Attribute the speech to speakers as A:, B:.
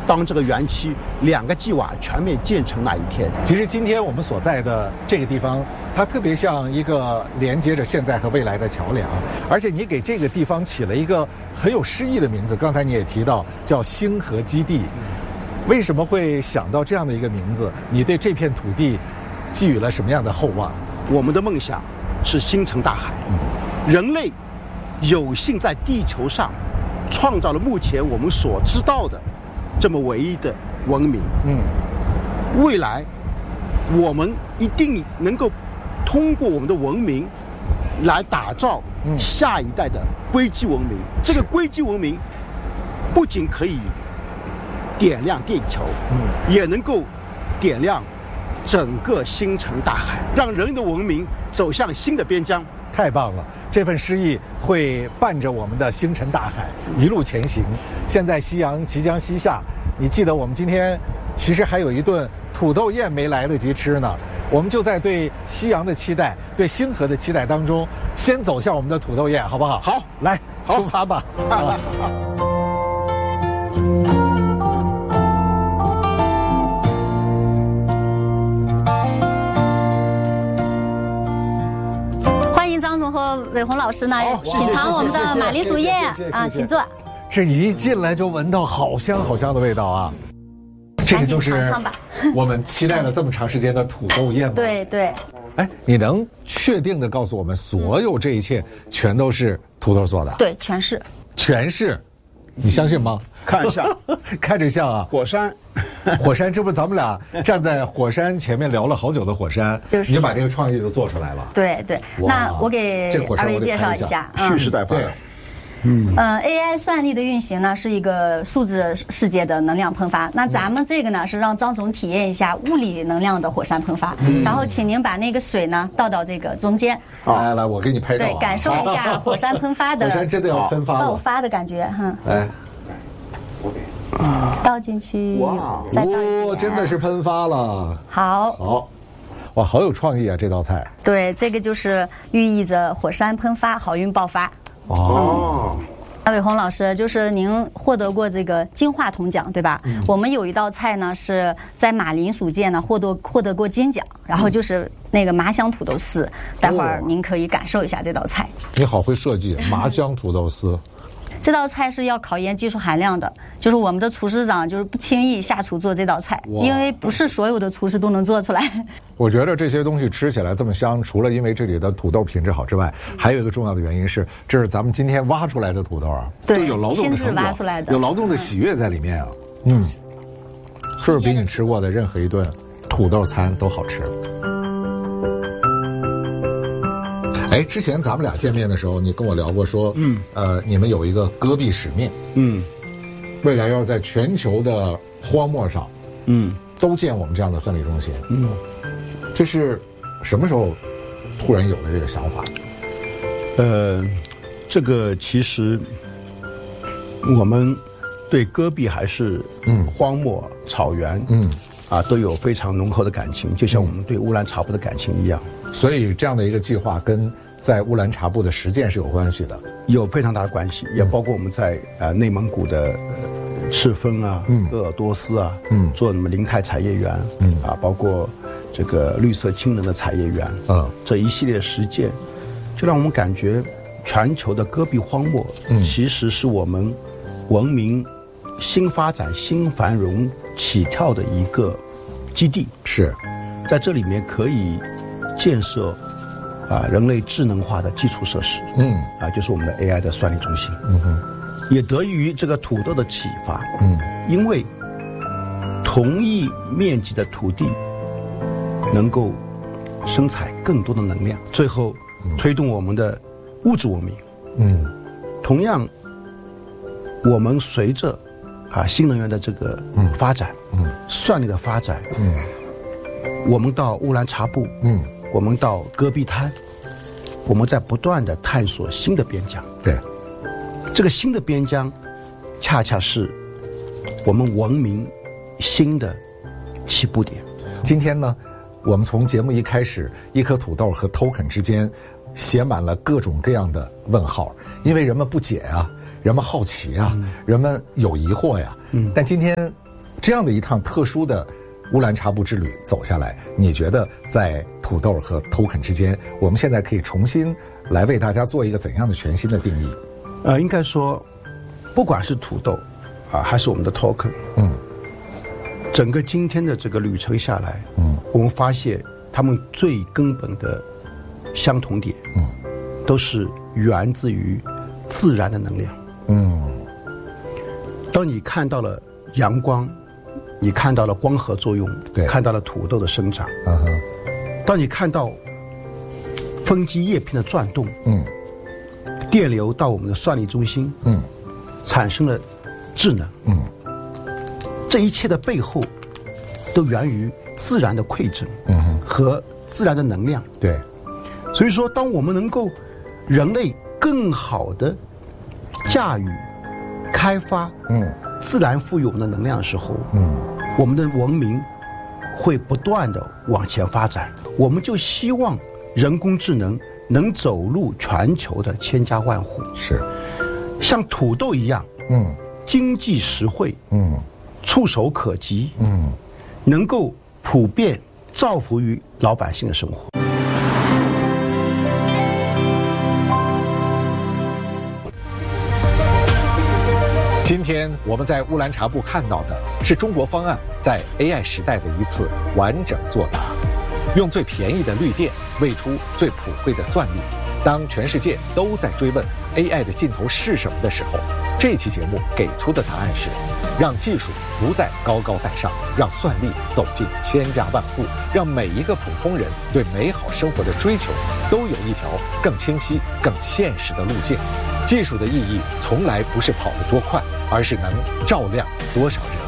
A: 当这个园区2个计划全面建成那一天。
B: 其实今天我们所在的这个地方，它特别像一个连接着现在和未来的桥梁，而且你给这个地方起了一个很有诗意的名字，刚才你也提到叫星河基地。为什么会想到这样的一个名字？你对这片土地寄予了什么样的厚望？
A: 我们的梦想是星辰大海，人类有幸在地球上创造了目前我们所知道的这么唯一的文明。未来我们一定能够通过我们的文明来打造下一代的硅基文明。这个硅基文明不仅可以点亮地球，也能够点亮整个星辰大海，让人类的文明走向新的边疆。
B: 太棒了，这份诗意会伴着我们的星辰大海一路前行。现在夕阳即将西下，你记得我们今天其实还有一顿土豆宴没来得及吃呢。我们就在对夕阳的期待，对星河的期待当中，先走向我们的土豆宴，好不好？
A: 好，
B: 来出发吧。
C: 张总和伟鸿老师呢，品尝我们的马铃薯宴啊，请坐。
B: 这一进来就闻到好香好香的味道啊！这个就是我们期待了这么长时间的土豆宴吗？
C: 对对。
B: 哎，你能确定的告诉我们，所有这一切全都是土豆做的？
C: 对，全是。
B: 全是，你相信吗？
A: 看一下，
B: 看着像啊，
A: 火山。
B: 火山，这不咱们俩站在火山前面聊了好久的火山，
C: 就是
B: 你把这个创意就做出来了。
C: 对对，那我给二位介绍一下，
A: 蓄势待发。
C: AI 算力的运行呢是一个数字世界的能量喷发，那咱们这个呢是让张总体验一下物理能量的火山喷发，然后请您把那个水呢倒到这个中间。
B: 来来，我给你拍照。
C: 对，感受一下火山喷发的
B: 火山真的要喷发了，
C: 爆发的感觉哈。
B: 哎。
C: 倒进去，哇，再倒一点，
B: 真的是喷发了。
C: 好，
B: 哇，好有创意啊！这道菜。
C: 对，这个就是寓意着火山喷发，好运爆发。伟鸿老师，就是您获得过这个金话筒奖，对吧？我们有一道菜呢是在马铃薯界呢获得过金奖，然后就是那个麻香土豆丝，待会儿您可以感受一下这道菜。
B: 你好会设计，麻香土豆丝。
C: 这道菜是要考验技术含量的，就是我们的厨师长就是不轻易下厨做这道菜，因为不是所有的厨师都能做出来。
B: 我觉得这些东西吃起来这么香，除了因为这里的土豆品质好之外，还有一个重要的原因是，这是咱们今天挖出来的土豆啊，
C: 对，
B: 有劳动的成果，有劳动的喜悦在里面啊。是不是比你吃过的任何一顿土豆餐都好吃？哎，之前咱们俩见面的时候，你跟我聊过说，你们有一个戈壁使命，未来要在全球的荒漠上，都建我们这样的算力中心，这是什么时候突然有的这个想法？
A: 这个其实我们对戈壁还是荒漠、草原，都有非常浓厚的感情，就像我们对乌兰察布的感情一样。
B: 所以这样的一个计划跟在乌兰察布的实践是有关系的，
A: 有非常大的关系，也包括我们在内蒙古的赤峰啊、鄂尔多斯啊，做什么林泰产业园，包括这个绿色氢能的产业园，这一系列实践，就让我们感觉全球的戈壁荒漠，其实是我们文明新发展、新繁荣起跳的一个基地。
B: 是，
A: 在这里面可以建设人类智能化的基础设施，就是我们的 AI 的算力中心，也得益于这个土豆的启发，因为同一面积的土地能够生产更多的能量，最后推动我们的物质文明。同样，我们随着新能源的这个发展，算力的发展，我们到乌兰察布，我们到戈壁滩，我们在不断的探索新的边疆。
B: 对，
A: 这个新的边疆，恰恰是我们文明新的起步点。
B: 今天呢，我们从节目一开始，一颗土豆和 token 之间写满了各种各样的问号，因为人们不解啊，人们好奇啊，人们有疑惑呀。但今天这样的一趟特殊的乌兰察布之旅走下来，你觉得在土豆和 token 之间，我们现在可以重新来为大家做一个怎样的全新的定义？
A: 应该说，不管是土豆还是我们的 token， 整个今天的这个旅程下来，我们发现他们最根本的相同点，都是源自于自然的能量。当你看到了阳光，你看到了光合作用，看到了土豆的生长，当你看到分基叶片的转动，电流到我们的算力中心，产生了智能，这一切的背后都源于自然的馈赠，和自然的能量。
B: 对，
A: 所以说，当我们能够人类更好的驾驭、开发，自然赋予我们的能量的时候，我们的文明会不断的往前发展。我们就希望人工智能能走入全球的千家万户，
B: 是
A: 像土豆一样，经济实惠，触手可及，能够普遍造福于老百姓的生活。
B: 今天我们在乌兰察布看到的是中国方案在 AI 时代的一次完整作答，用最便宜的绿电喂出最普惠的算力。当全世界都在追问 AI 的尽头是什么的时候，这期节目给出的答案是：让技术不再高高在上，让算力走进千家万户，让每一个普通人对美好生活的追求都有一条更清晰、更现实的路径。技术的意义从来不是跑得多快，而是能照亮多少人。